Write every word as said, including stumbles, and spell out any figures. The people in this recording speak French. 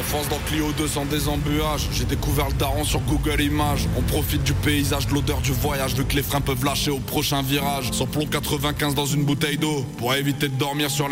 Enfance dans Clio deux sans désembûage. J'ai découvert le daron sur Google Images. On profite du paysage, de l'odeur du voyage, vu que les freins peuvent lâcher au prochain virage. Sans plomb quatre-vingt-quinze dans une bouteille d'eau, pour éviter de dormir sur la